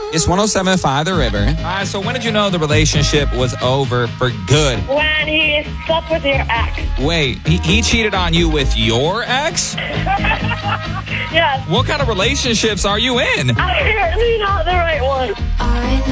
It's 107.5 The River. All right, so when did you know the relationship was over for good? When he slept with your ex. Wait, he cheated on you with your ex? Yes. What kind of relationships are you in? Apparently not the right one.